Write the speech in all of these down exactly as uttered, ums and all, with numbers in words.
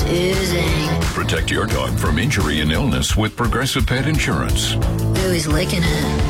Oozing. Protect your dog from injury and illness with Progressive Pet Insurance. Ooh, he's licking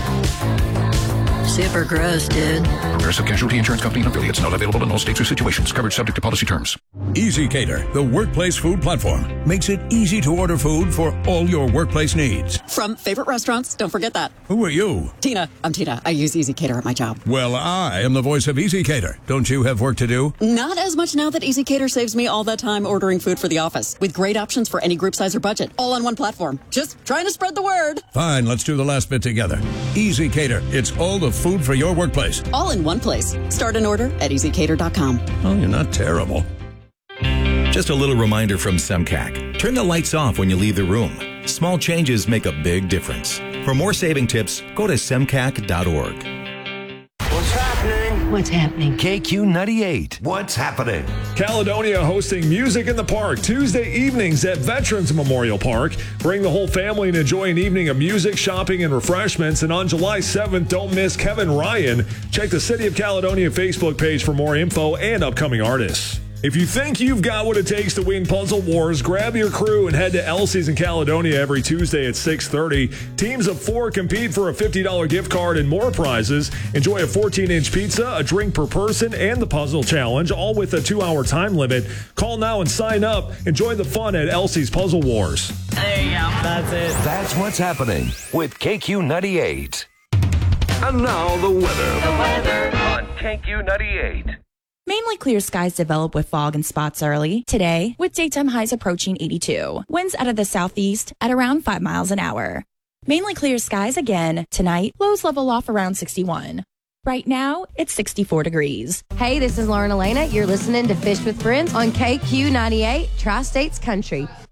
it. Super gross, dude. Progressive Casualty Insurance Company and affiliates. Not available in all states or situations. Coverage subject to policy terms. EasyCater, the workplace food platform, makes it easy to order food for all your workplace needs. From favorite restaurants, don't forget that. Who are you? Tina. I'm Tina. I use EasyCater at my job. Well, I am the voice of EasyCater. Don't you have work to do? Not as much now that EasyCater saves me all that time ordering food for the office, with great options for any group size or budget, all on one platform. Just trying to spread the word. Fine, let's do the last bit together. EasyCater, it's all the food for your workplace. All in one place. Start an order at easy cater dot com. Oh, you're not terrible. Just a little reminder from Semcac. Turn the lights off when you leave the room. Small changes make a big difference. For more saving tips, go to semcac dot org. What's happening? What's happening? K Q ninety-eight. What's happening? Caledonia hosting Music in the Park Tuesday evenings at Veterans Memorial Park. Bring the whole family and enjoy an evening of music, shopping, and refreshments. And on July seventh, don't miss Kevin Ryan. Check the City of Caledonia Facebook page for more info and upcoming artists. If you think you've got what it takes to win Puzzle Wars, grab your crew and head to Elsie's in Caledonia every Tuesday at six thirty. Teams of four compete for a fifty dollars gift card and more prizes. Enjoy a fourteen-inch pizza, a drink per person, and the puzzle challenge, all with a two-hour time limit. Call now and sign up. Enjoy the fun at Elsie's Puzzle Wars. There you go. That's it. That's what's happening with K Q ninety-eight. And now the weather. The weather on K Q ninety-eight. Mainly clear skies develop with fog and spots early today, with daytime highs approaching eighty-two. Winds out of the southeast at around five miles an hour. Mainly clear skies again tonight. Lows level off around sixty-one. Right now, it's sixty-four degrees. Hey, this is Lauren Elena. You're listening to Fish with Friends on K Q ninety-eight, Tri-States Country.